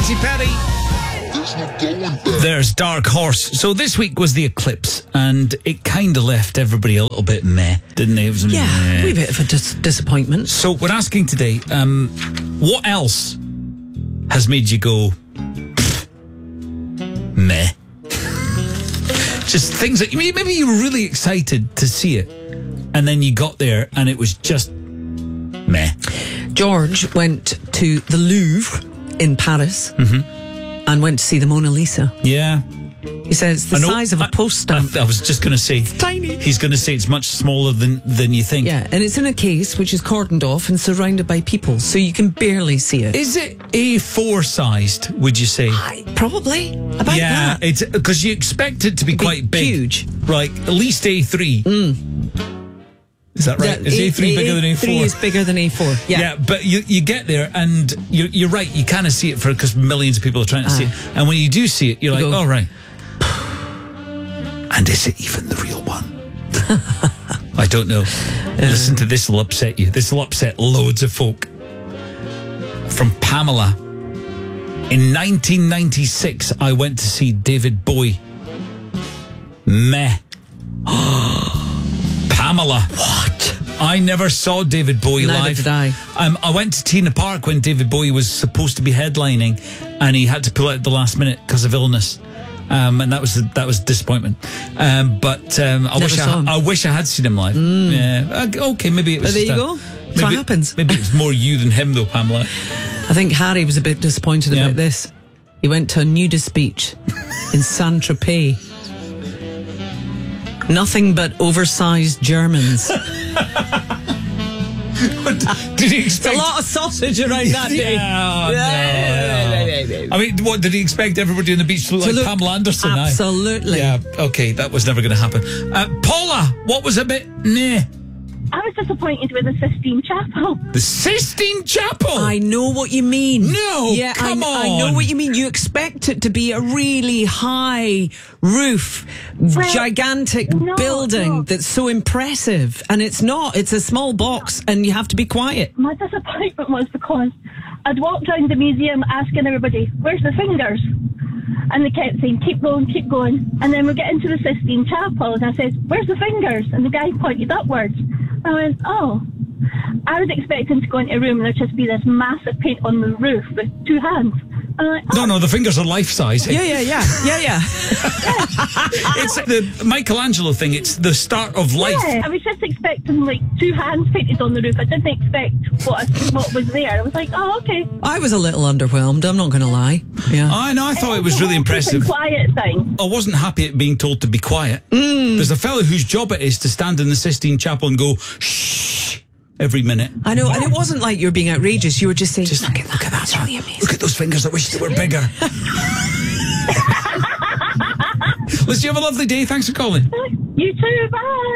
Katy Perry. There's Dark Horse. So this week was the eclipse, and it kind of left everybody a little bit meh, didn't it? It was a wee bit of a disappointment. So we're asking today, what else has made you go meh? Just things that maybe you were really excited to see it, and then you got there and it was just meh. George went to the Louvre in Paris and went to see the Mona Lisa. Yeah. He says the size of a post stamp. I was just going to say, it's tiny. He's going to say it's much smaller than you think. Yeah, and it's in a case which is cordoned off and surrounded by people, so you can barely see it. Is it A4 sized, would you say? Probably. About that. Yeah, it's because you expect it to be quite big. Huge. Right, at least A3. Is that right? Yeah, is A3 bigger than A4? A3 is bigger than A4. Yeah, but you get there and you're right, you kind of see it because millions of people are trying to see it. And when you do see it, you're like, oh, right. And is it even the real one? I don't know. Listen to this, will upset you. This will upset loads of folk. From Pamela. In 1996, I went to see David Bowie. Meh. Pamela. What? I never saw David Bowie Neither live. did I. I went to Tina Park when David Bowie was supposed to be headlining, and he had to pull out at the last minute because of illness. And that was disappointment. I wish I had seen him live. Yeah. Okay, maybe it was. But there you go. That's what happens. Maybe it was more you than him, though, Pamela. I think Harry was a bit disappointed about this. He went to a nudist beach in Saint-Tropez. Nothing but oversized Germans. Did he expect a lot of sausage around that day? No. I mean, what did he expect everybody on the beach to look like Pamela Anderson? Absolutely. Yeah. Okay, that was never going to happen. Paula, what was a bit meh? I was disappointed with the Sistine Chapel. The Sistine Chapel? I know what you mean. No, yeah, come on. I know what you mean. You expect it to be a really high roof, gigantic building that's so impressive. And it's not. It's a small box and you have to be quiet. My disappointment was because I'd walked around the museum asking everybody, where's the fingers? And they kept saying, keep going, keep going. And then we get into the Sistine Chapel and I said, where's the fingers? And the guy pointed upwards. I went, oh. I was expecting to go into a room and there'd just be this massive paint on the roof with two hands. I'm like, oh. No, the fingers are life size. Yeah. It's the Michelangelo thing. It's the start of life. Yeah, I was just expecting like two hands painted on the roof. I didn't expect what was there. I was like, oh, okay. I was a little underwhelmed, I'm not going to lie. Yeah. I know, I thought it was really impressive. Quiet thing. I wasn't happy at being told to be quiet. There's a fellow whose job it is to stand in the Sistine Chapel and go, shh, every minute. I know, and it wasn't like you were being outrageous. You were just saying, look at that. That's really amazing. Look at those fingers. I wish they were bigger. Listen, you have a lovely day. Thanks for calling. You too. Bye.